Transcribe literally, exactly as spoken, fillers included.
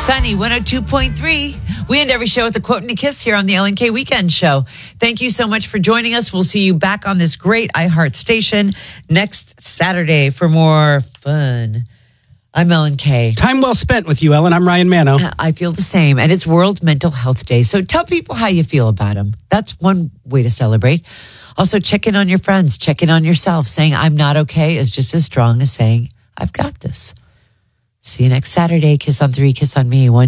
Sunny one oh two point three. We end every show with a quote and a kiss here on the L N K Weekend Show. Thank you so much for joining us. We'll see you back on this great iHeart station next Saturday for more fun. I'm Ellen K. Time well spent with you, Ellen. I'm Ryan Mano. I feel the same. And it's World Mental Health Day. So tell people how you feel about them. That's one way to celebrate. Also, check in on your friends. Check in on yourself. Saying I'm not okay is just as strong as saying I've got this. See you next Saturday. Kiss on three, kiss on me. One